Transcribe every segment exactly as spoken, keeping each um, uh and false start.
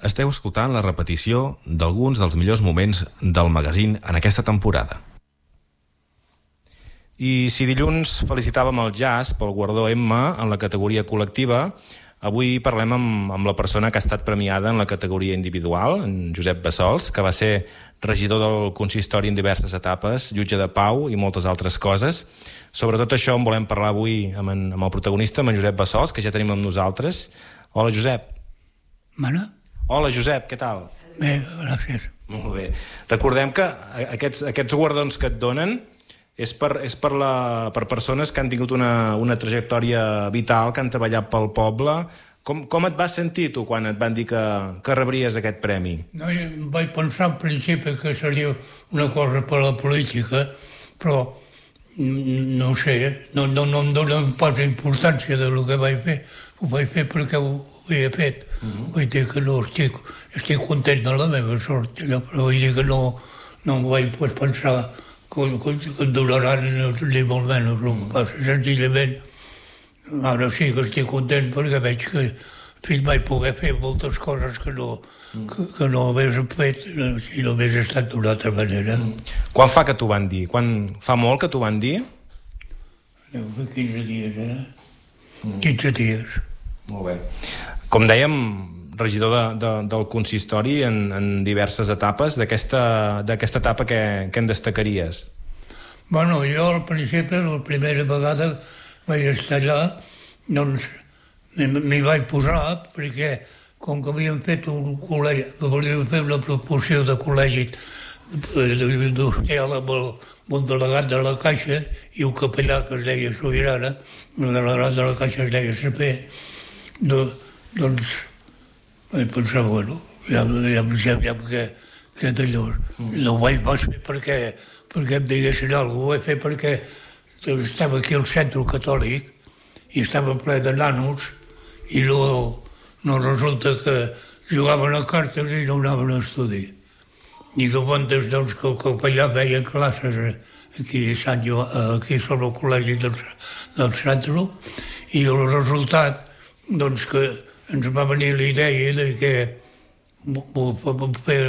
esteu escoltant la repetició d'alguns dels millors moments del magazín en aquesta temporada. I si dilluns felicitàvem el jazz pel guardó Emma en la categoria col·lectiva, avui parlem amb, amb la persona que ha estat premiada en la categoria individual, en Josep Bassols, que va ser regidor del consistori en diverses etapes, jutge de pau i moltes altres coses. Sobre tot això en volem parlar avui amb, en, amb el protagonista, amb en Josep Bassols, que ja tenim amb nosaltres. Hola, Josep. Mana? Hola, Josep, què tal? Bé, gràcies. Molt bé. Recordem que aquests, aquests guardons que et donen és per, és per, la, per persones que han tingut una, una trajectòria vital, que han treballat pel poble. Com, com et vas sentir tu quan et van dir que, que rebries aquest premi? No, jo vaig pensar al principi que seria una cosa per la política, però no ho sé, no, no, no em dóna pas importància del que vaig fer. Ho vaig fer perquè ho havia fet. Uh-huh. Vull dir que no estic, estic content de la meva sort, però vull dir que no, no em vaig pues, pensar que, que, que em donaran ni molt menys. El que passa senzillament, ara sí que estic content perquè veig que fins vaig poder fer moltes coses que no, que, que no hagués fet si no hagués estat d'una altra manera. Quan fa que t'ho van dir? Quan fa molt que t'ho van dir? Deu fer quinze dies, eh? quinze dies. Molt bé. Com dèiem, regidor de, de, del consistori en, en diverses etapes. D'aquesta d'aquesta etapa que, que en destacaries? Bueno, jo al principi, la primera vegada vaig estar allà, doncs m'hi vaig posar perquè com que havíem fet un col·legi, volíem fer una proporció de col·legi industrial amb el, amb un delegat de la Caixa i un capellà que es deia Sobirana, el delegat de la Caixa es deia Sapé, no, doncs vaig pensar, bueno, ja, ja, ja, ja que, que d'allò. No ho vaig pas fer perquè, perquè em diguessin alguna cosa, ho vaig fer perquè estava aquí al centre catòlic i estava ple de nanos i no, no resulta que jugaven a cartes i no anaven a estudi. I llavors, doncs, que el capellà feia classes aquí a Sant Joan, aquí sobre el col·legi del, del centre, i el resultat, doncs, que ens va venir la idea de que fer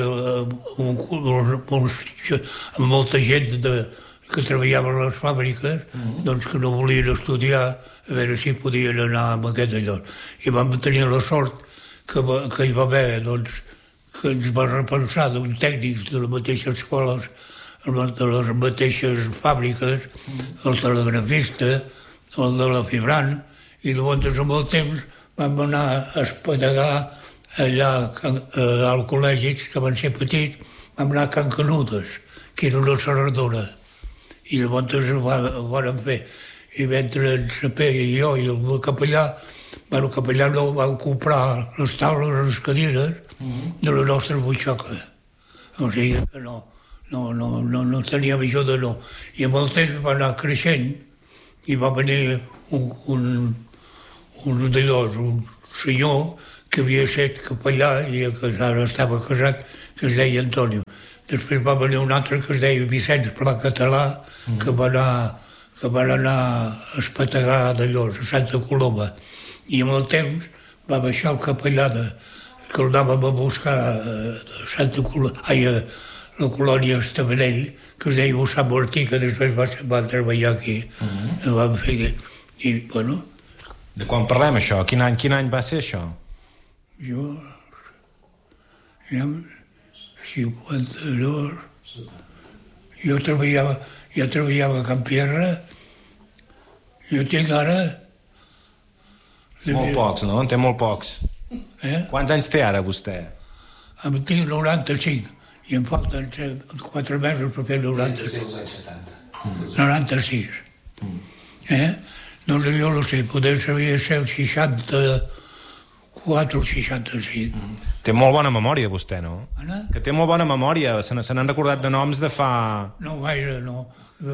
amb molta gent de, que treballava a les fàbriques, mm-hmm. doncs que no volien estudiar, a veure si podien anar amb aquest allò. I vam tenir la sort que, va, que hi va haver, doncs, que ens va repensar d'un tècnics de les mateixes escoles, de les mateixes fàbriques, mm-hmm. el telegrafista, el de la Fibran, i llavors amb el temps vam anar a espedagar allà al col·legi, que van ser petits, vam anar a Can Canudes, que era una serradora. I llavors ho vam fer. I mentre en Sapé i jo i el capellà, bueno, el capellà no va comprar les taules i les cadires de la nostra butxaca. O sigui que no, no, no, no, no teníem això de no. I amb el temps va anar creixent i va venir un, un, un d'allòs, un senyor que havia estat capellà i que ara estava casat, que es deia Antonio. Després va venir un altre que es deia Vicenç Pla Català, mm. que va anar, que van anar a espetegar d'allò, a Santa Coloma. I amb el temps va baixar el capellà de, que el anàvem a buscar a Santa Coloma, ai, a la colònia Estavanell, que es deia Sant Martí, que després va, va treballar aquí. Mm. Vam fer, i, bueno... De quan parlem, això? Quin any, quin any va ser, això? Jo... Ja... cinquanta-dos... Jo treballava, jo treballava a Can Pierre, jo tinc ara... Molt pocs, no? En té molt pocs. Eh? Quants anys té ara, vostè? Em tinc noranta-cinc, i em falten quatre mesos per fer noranta-sis. noranta-sis. Eh? Doncs jo no sé, poder sabia ser el seixanta-quatre o seixanta-cinc. Té molt bona memòria, vostè, no? Anna? Que té molt bona memòria. Se n'han recordat de noms de fa... No gaire, no.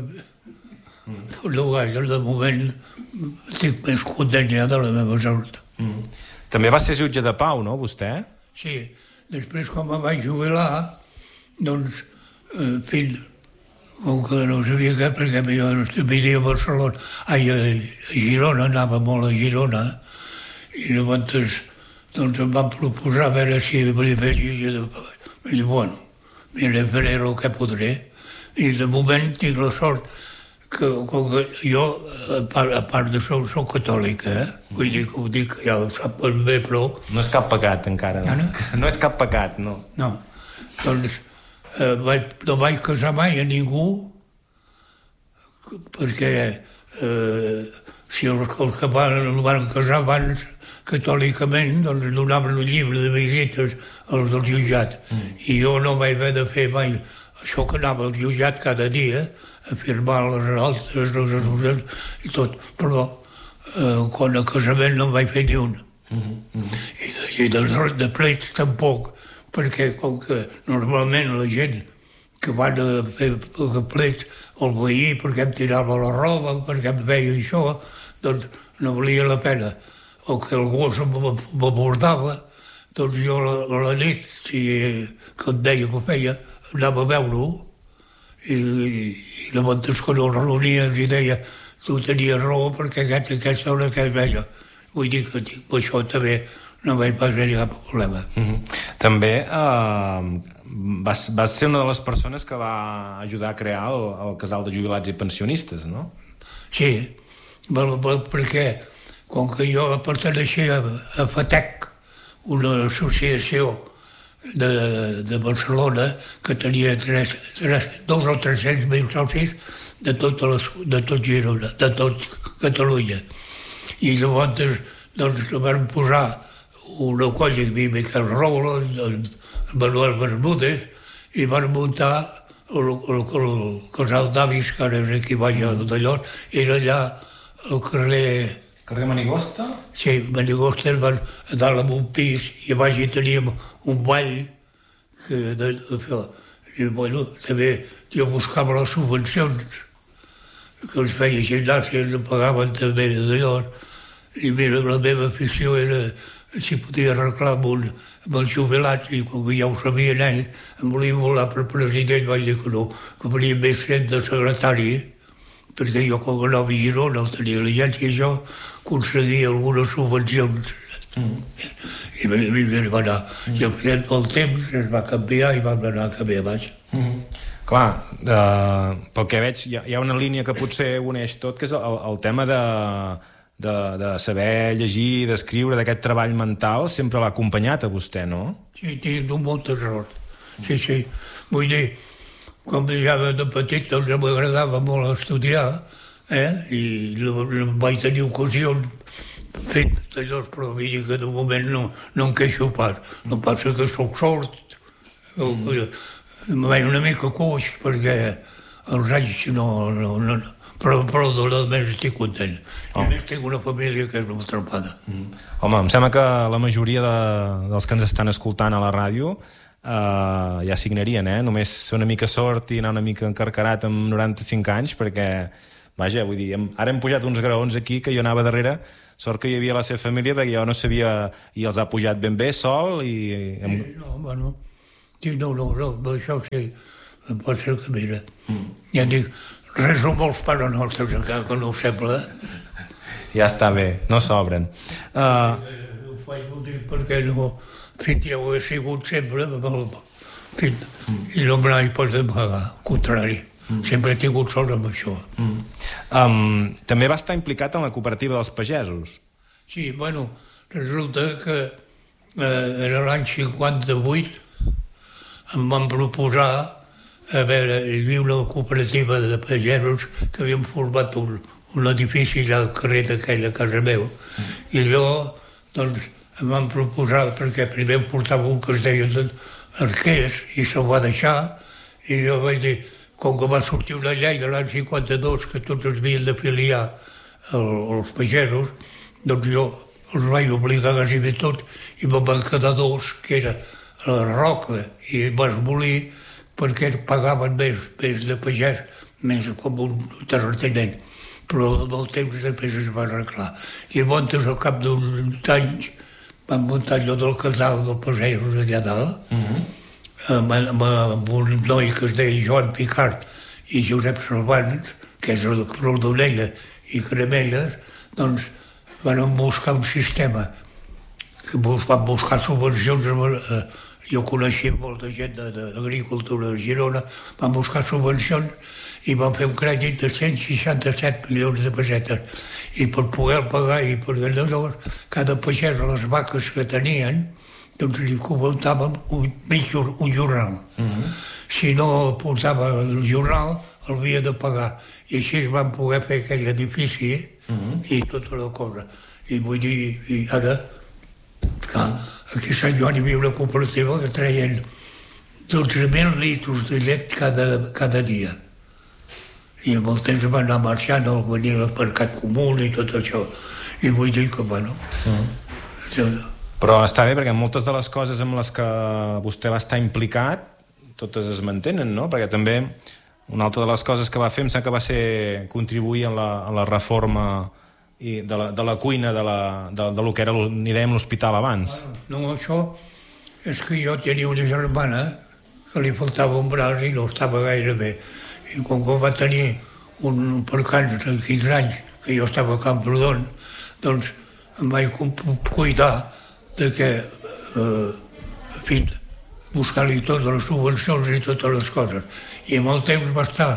No gaire, de moment estic més content ja de la meva sort. Mm. També va ser jutge de pau, no, vostè? Sí. Després, quan em vaig jubilar, doncs, eh, fins... Com que no sabia què, perquè jo vivia a Barcelona, ai, a Girona, anava molt a Girona, i llavors doncs em van proposar a veure si volia fer i jo dic, bueno, mira, faré el que podré. I de moment tinc la sort que, que jo, a part, a part d'això, soc catòlica, eh? Vull dir que ho dic, ja ho sap bé, però... No és cap pecat, encara. No, no? No és cap pecat, no. No. Doncs eh, vaig, no vaig casar mai a ningú, perquè eh, si els, els que van, van casar abans catòlicament, doncs donaven un llibre de visites als del jutjat. Mm. I jo no vaig haver de fer mai això que anava al jutjat cada dia, a firmar les altres, les altres i tot, però eh, quan a casament no en vaig fer ni un. Mm-hmm. I, i de, de plets tampoc, perquè com que normalment la gent que van a fer plets el veí perquè em tirava la roba, perquè em veia això, doncs no valia la pena. O que el gos m'abordava, doncs jo la, la nit, si que em deia que ho feia, anava a veure-ho, i, i, i llavors quan el reunies i deia tu tenies raó perquè aquest, aquesta hora que es veia. Vull dir que per això també no vaig pas tenir cap problema. Mm-hmm. També eh, vas, vas ser una de les persones que va ajudar a crear el, el casal de jubilats i pensionistes, no? Sí, perquè com que jo perteneixia a FATEC, una associació de, de Barcelona, que tenia tres, tres, dos o tres-cents mil socis de tot, les, de tot Girona, de tot Catalunya. I llavors doncs, van posar una colla, hi havia Miquel Roula, Manuel Bermúdez, i van muntar el, el, el, el casal d'avis, que ara és aquí baix d'allò, era allà al carrer... Carrer Manigosta? Sí, Manigosta, van a dalt en un pis, i a baix hi teníem un ball, que de, de fer, i bueno, també jo buscava les subvencions, que els feia gimnàsia, no pagaven també d'allò, i mira, la meva afició era si podia arreglar amb, un, amb els jubilats, i com ja ho sabien ells, em volia volar per president, vaig dir que no, que venia més sent de secretari, perquè jo com a anava a Girona, el tenia l'agència, i jo aconseguia algunes subvencions. Mm. I vam anar. Mm. I al final del temps es va canviar i vam anar a canviar baix. Mm. Clar, uh, pel que veig, hi ha, hi ha una línia que potser uneix tot, que és el, el tema de, de, de saber llegir, d'escriure, d'aquest treball mental, sempre l'ha acompanyat a vostè, no? Sí, tinc molta sort. Sí, sí. Vull dir, com ja de petit doncs m'agradava molt estudiar, eh? I vaig tenir ocasions fet d'allò, però vull dir que de moment no, no em queixo pas. No passa que soc sort, mm. em vaig una mica coix, perquè els anys no... no, no però, però de la més estic content. Oh. I a més tinc una família que és molt trempada. Mm. Home, em sembla que la majoria de, dels que ens estan escoltant a la ràdio Uh, ja signarien, eh? Només ser una mica sort i anar una mica encarcarat amb noranta-cinc anys, perquè, vaja, vull dir, hem, ara hem pujat uns graons aquí que jo anava darrere, sort que hi havia la seva família, perquè jo no sabia, i els ha pujat ben bé, sol, i... Hem... Sí, no, bueno, dic, no, no, no, això sí, pot ser que mira. Mm. Ja dic, reso molts pares nostres, encara que no ho sembla. Ja està bé, no s'obren. Uh... Ho faig, ho dic, perquè no... Fins ja ho he sigut sempre, fins, mm. i no me n'he pas d'amagar, al contrari. Mm. Sempre he tingut sort amb això. Mm. Um, també va estar implicat en la cooperativa dels pagesos. Sí, bueno, resulta que eh, en l'any cinquanta-vuit em van proposar, a veure, hi havia una cooperativa de pagesos que havien format un, un edifici allà al carrer d'aquella casa meva. Mm. I allò, doncs, em van proposar, perquè primer em portava un que es deia Arqués, i se'l va deixar, i jo vaig dir, com que va sortir una llei de l'any cinquanta-dos que tots es havien d'afiliar als pagesos, doncs jo els vaig obligar quasi bé tots, i me'n van quedar dos, que era la Roca i Masmolí, perquè pagaven més, més de pagès, més com un terratinent. Però amb el temps després es va arreglar. I llavors, al cap d'uns anys, van muntar allò del casal del Pagesos allà dalt, mm-hmm. amb, amb, amb un noi que es deia Joan Picard i Josep Salvans, que és el Rodonella i Caramelles, doncs van buscar un sistema que van buscar subvencions, eh, jo coneixia molta gent d'agricultura de Girona, van buscar subvencions i van fer un crèdit de cent seixanta-set milions de pessetes. I per poder pagar, i per llavors, cada pagès, les vaques que tenien, doncs li comentaven un, un jornal. Mm-hmm. Si no portava el jornal, el havia de pagar. I així es van poder fer aquell edifici mm-hmm. i tota la cosa. I vull dir, i ara, clar, aquí a Sant Joan hi havia una cooperativa que treien dotze mil litros de llet cada, cada dia. I amb el temps va anar marxant, el venir al mercat comú i tot això. I vull dir que, bueno... Mm. Però està bé, perquè moltes de les coses amb les que vostè va estar implicat, totes es mantenen, no? Perquè també una altra de les coses que va fer em sembla que va ser contribuir a la, a la reforma i de, la, de la cuina de, la, de, de lo que era, n'hi dèiem, l'hospital abans. No, això és que jo tenia una germana que li faltava un braç i no estava gaire bé. I quan va tenir un percanç de quinze anys, que jo estava a Camprodon, doncs em vaig cuidar de que, eh, en fi, buscar-li totes les subvencions i totes les coses. I amb el temps va estar,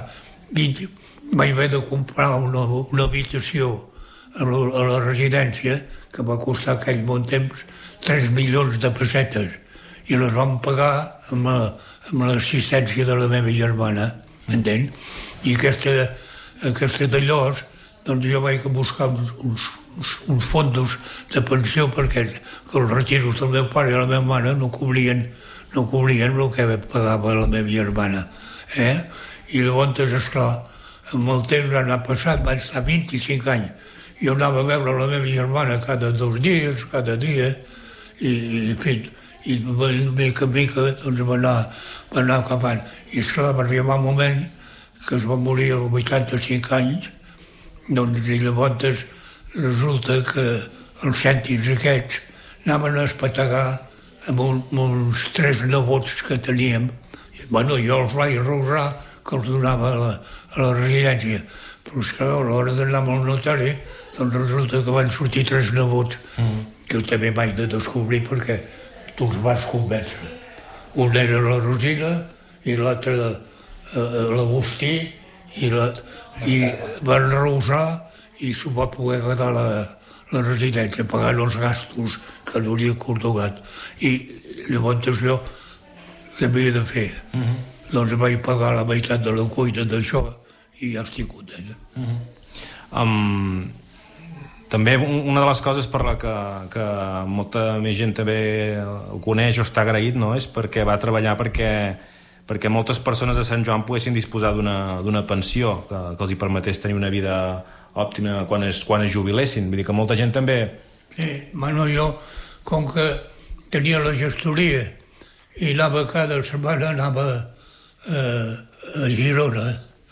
vaig haver de comprar una, una habitació a la, a la residència, que va costar aquell bon temps tres milions de pessetes, i les vam pagar amb, la, amb l'assistència de la meva germana, entén? I aquesta, aquesta d'allòs, doncs jo vaig buscar uns, uns, uns fondos de pensió perquè els retiros del meu pare i la meva mare no cobrien, no cobrien el que pagava la meva germana. Eh? I llavors, esclar, amb el temps ha anat passat, vaig estar vint-i-cinc anys. Jo anava a veure la meva germana cada dos dies, cada dia, i, i, i mica en mica doncs, va anar, va anar acabant. I esclar, va arribar un moment que es va morir als vuitanta-cinc anys, doncs, i llavors resulta que els cèntims aquests anaven a espetegar amb, un, amb uns tres nebots que teníem. I, bueno, jo els vaig rosar que els donava a la, a la residència. Però és que a l'hora d'anar amb el notari, doncs resulta que van sortir tres nebots, mm. que jo també vaig de descobrir perquè tu els vas convèncer. Un era la Rosina i l'altre eh, l'Agustí, i, la, i van rosar i s'ho va poder quedar la, la residència, pagant els gastos que no li he contogat. I llavors jo què havia de fer? Mm-hmm. Doncs vaig pagar la meitat de la cuina d'això i ja estic content. Mm-hmm. um, també una de les coses per la que, que molta més gent també ho coneix o està agraït, no? És perquè va treballar perquè, perquè moltes persones de Sant Joan poguessin disposar d'una, d'una pensió que, que els hi permetés tenir una vida òptima quan es, quan es jubilessin. Vull dir que molta gent també... Sí, bueno, jo, com que tenia la gestoria i anava cada setmana, anava eh, a Girona,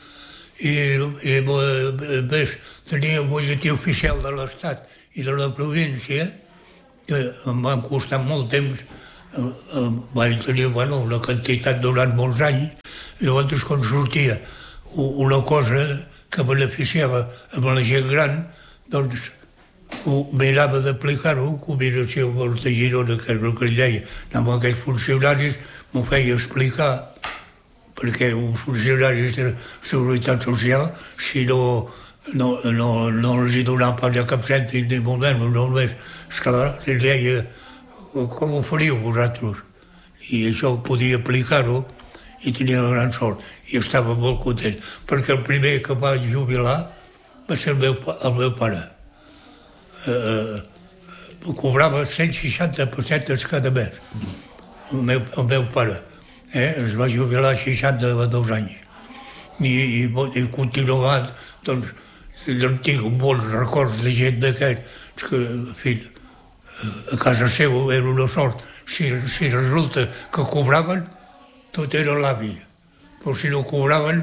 i, i més, tenia un butlletí oficial de l'Estat i de la província, que em va costar molt temps, eh, eh, vaig tenir, bueno, una quantitat durant molts anys, i llavors quan sortia una cosa que beneficiava amb la gent gran, doncs ho mirava d'aplicar-ho, combinació amb els de Girona, que és el que ell deia, anava amb aquells funcionaris, m'ho feia explicar, perquè uns funcionaris de Seguretat Social, si no, no, no, no els hi donava per allà cap cèntim ni molt menys, només, esclar, ell deia, com ho faríeu vosaltres? I això podia aplicar-ho, i tenia la gran sort, i estava molt content, perquè el primer que va jubilar va ser el meu, el meu pare. Eh, cobrava cent seixanta pessetes cada mes, el meu, el meu pare. Eh? Es va jubilar a seixanta-dos anys. I, i, i continuant, doncs, jo tinc molts records de gent d'aquests que, en fi, a casa seva era una sort. Si, si resulta que cobraven, tot era l'avi, però si no cobraven,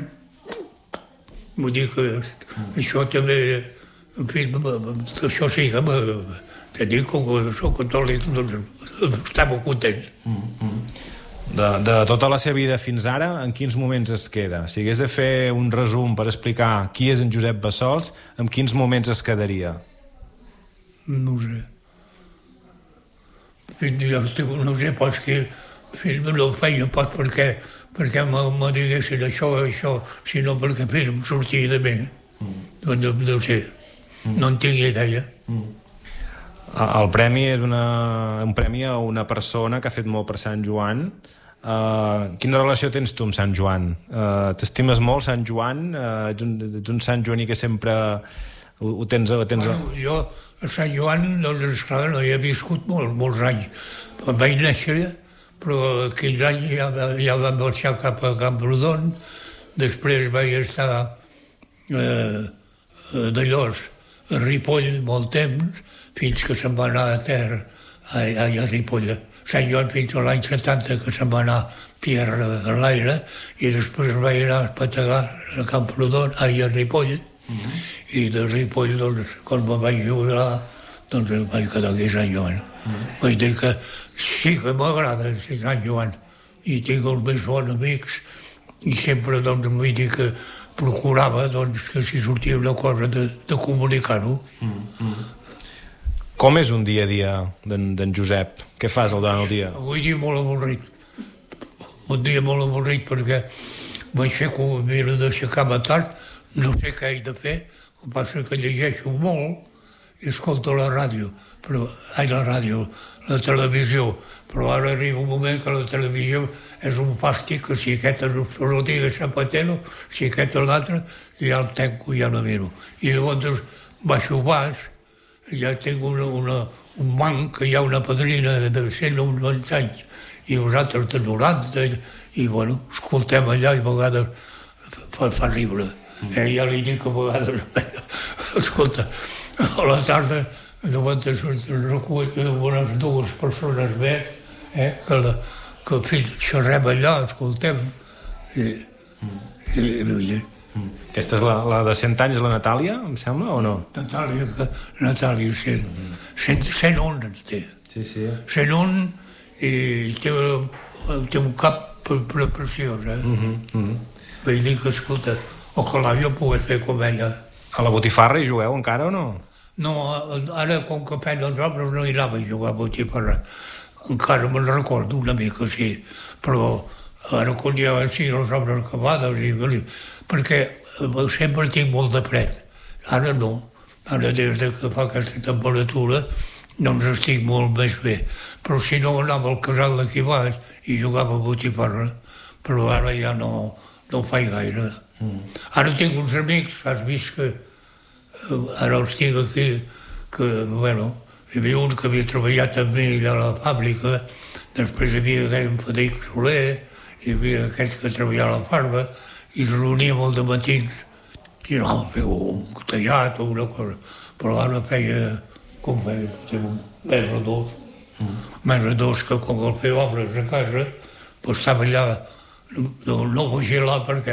vull dir que això també, en fi, això sí, que dic que soc catòlic, doncs estava content. Mm-hmm. De, de tota la seva vida fins ara, en quins moments es queda? Si hagués de fer un resum per explicar qui és en Josep Bassols, en quins moments es quedaria? No ho sé. jo no sé pas que no ho feia pas perquè, perquè me, me diguessin això, això, sinó perquè em sortia de bé. Mm. Doncs no, no sé, mm. no en tinc idea. Mm. El premi és una, un premi a una persona que ha fet molt per Sant Joan. Uh, quina relació tens tu amb Sant Joan? Uh, T'estimes molt Sant Joan? Uh, ets, un, ets un Sant Joaní que sempre ho, ho tens... Ho tens bueno, a... jo a Sant Joan, doncs, esclar, no hi he viscut molt, molts anys. Vaig néixer, però aquells anys ja, ja vam marxar cap a Camprodon. Després vaig estar eh, d'allò a Ripoll molt temps, fins que se'n va anar a terra, allà a Ripoll. Sant Joan fins a l'any setanta, que se'n va anar Pierre a l'aire, i després vaig anar a espetegar a Camprodon, allà a Ripoll, mm-hmm. i de Ripoll, doncs, quan me vaig jubilar, doncs em vaig quedar aquí a Sant Joan. Mm-hmm. Vull dir que sí que m'agrada Sant Joan, i tinc els més bons amics, i sempre, doncs, vull dir que procurava, doncs, que si sortia una cosa de, de comunicar-ho. Mm-hmm. Com és un dia a dia d'en Josep? Què fas durant el dia? Avui dia molt avorrit. Un dia molt avorrit perquè m'aixeco, m'he d'aixecar-me tard, no sé què he de fer, el que passa que llegeixo molt i escolto la ràdio, però, ai, la ràdio, la televisió, però ara arriba un moment que la televisió és un fàstic, que si aquest és el dia Zapatero, si aquest és l'altre, ja el tanco i ja no miro. I llavors baixo baix, ja tinc una, una, un banc, que hi ha una padrina de cent o uns anys i vosaltres de noranta, i, i bueno, escoltem allà i a vegades fa, fa riure. Mm. Eh, ja li dic que a vegades, escolta, a la tarda llavors recull unes dues persones més, eh, que, la, que fill, xerrem allà, escoltem, i, mm. i, i, i Mm. Aquesta és la, la de cent anys, la Natàlia, em sembla, o no? Natàlia, que, Natàlia, sí. Mm-hmm. cent un en té. Sí, sí. cent un i té, té un cap preciós, eh? Mm-hmm. Mm-hmm. Vull dir que, escolta, ojalà jo pogués fer com ella. A la botifarra hi jugueu encara o no? No, ara, com que feien els obres, no hi anava a jugar a botifarra. Encara me'n recordo una mica, sí, però ara quan ja van ser les obres acabades, i, perquè sempre tinc molt de fred. Ara no. Ara, des de que fa aquesta temperatura, doncs estic molt més bé. Però si no, anava al casal d'aquí baix i jugava a botifarra, però ara ja no, no ho faig gaire. Mm. Ara tinc uns amics, has vist que ara els tinc aquí, que, bueno, hi havia un que havia treballat amb mi a la fàbrica, després hi havia aquell Federic Soler, hi havia aquest que treballava a la farga, i es reunia molt de matins i anava a fer un tallat o una cosa, però ara feia, com feia, un mes o dos, mm. mes o dos, que quan el feia obres a casa, doncs estava allà, no, no vigilar perquè,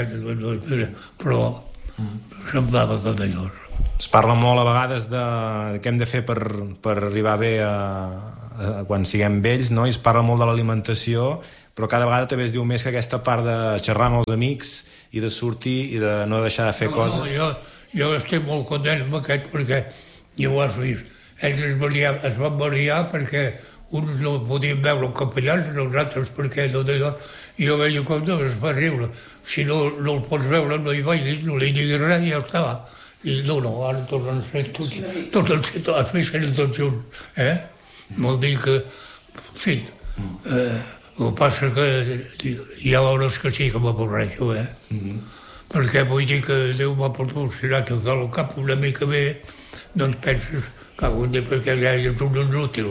però mm. semblava que d'allò. Es parla molt a vegades de què hem de fer per, per arribar bé a, a, quan siguem vells, no? I es parla molt de l'alimentació, però cada vegada també es diu més que aquesta part de xerrar amb els amics i de sortir i de no deixar de fer no, coses. No, jo, jo estic molt content amb aquest perquè ja ho has vist. Ells es, varia, es van variar perquè uns no podien veure capellans i els altres perquè no d'allò. I jo veia com no, es fa riure. Si no, no el pots veure, no hi vagis, no li diguis res i ja està. I no, no, ara tornen a ser tots, tornen a ser tots, tots junts. Eh? Vol dir que, en fi, eh, el que passa que hi ha hores que sí que m'avorreixo, eh? Mm-hmm. Perquè vull dir que Déu m'ha proporcionat el cap una mica bé, doncs penses que algun dia perquè ja és un inútil.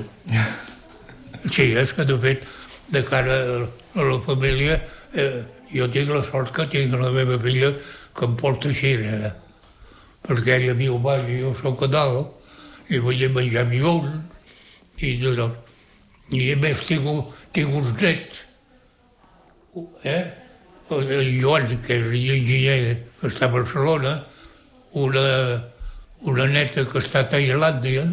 Sí, és que de fet, de cara a la família, eh, jo tinc la sort que tinc la meva filla que em porta així, eh? Perquè ella viu baix i jo soc a dalt, i vull dir menjar mions, i doncs, i a més tinc, tinc uns nets, eh? El Joan, que és enginyer, que està a Barcelona, una, una neta que està a Tailàndia,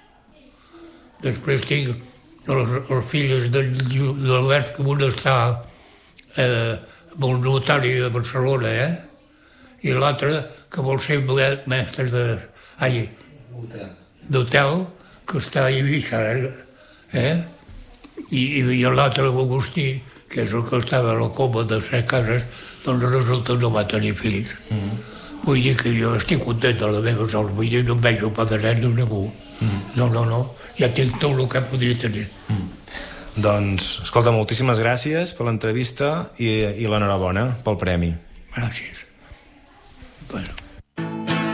després tinc les, les filles d'Albert, que una està eh, amb el notari de Barcelona, eh? I l'altra que vol ser mestre de, ai, d'hotel, que està a Eivissa, eh? I, i l'altre, Agustí, que és el que estava a la coma de set cases, doncs resulta no va tenir fills. Mm. Vull dir que jo estic content de la meva sort, vull dir, no em veig un padret de ningú. Mm. No, no, no, ja tinc tot el que podria tenir. Mm. Doncs, escolta, moltíssimes gràcies per l'entrevista i, i l'enhorabona pel premi. Gràcies. Bueno.